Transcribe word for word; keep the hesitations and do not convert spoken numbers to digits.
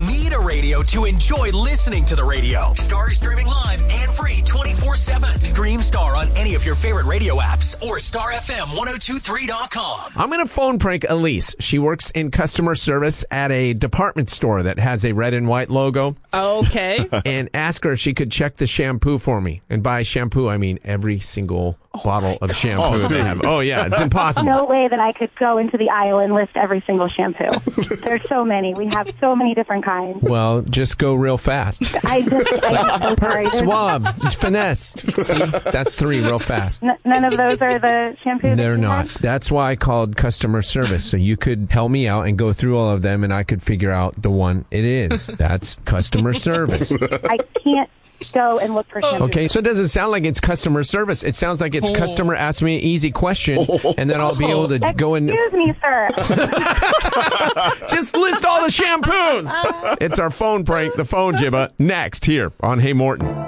need a radio to enjoy listening to the radio. Star is streaming live and free twenty-four seven. Stream Star on any of your favorite radio apps or star f m ten twenty-three dot com. I'm going to phone prank Elise. She works in customer service at a department store that has a red and white logo. Okay. And ask her if she could check the shampoo for me. And by shampoo, I mean every single oh bottle of shampoo oh, they have. Oh, yeah, it's impossible. No way that I could go into the aisle and list every single shampoo. There's so many. We have so many different kinds. Well, just go real fast. I just, I'm so sorry. There's- Suave, finesse. See, that's three real fast. N- none of those are the shampoos? They're that you not. have? That's why I called customer service. So you could help me out and go through all of them, and I could figure out the one it is. That's customer service. I can't go and look for shampoo. Okay, so it doesn't sound like it's customer service. It sounds like it's Oh. customer ask me an easy question, and then I'll be able to go and Excuse me, sir. just list all the shampoos. It's our phone prank, the phone jibba, next here on Hey Morton.